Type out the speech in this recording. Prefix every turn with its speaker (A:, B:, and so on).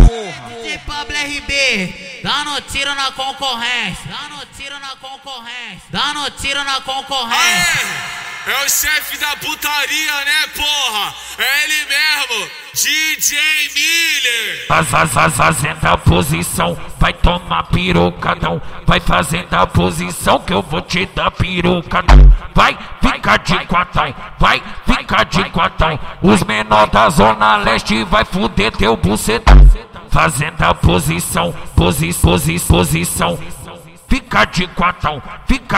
A: De Pablo RB, dando tiro na concorrência, dando tiro na concorrência, dando tiro na concorrência.
B: É o chefe da putaria, né, porra? É ele mesmo, DJ Miller.
C: Fazendo a posição, vai tomar pirocadão. Vai fazendo a posição que eu vou te dar pirocadão. Vai ficar de quatão, vai ficar de quatão. Os menores da Zona Leste vai fuder teu bucetão. Fazendo a posição, posição. Fica de quatão, fica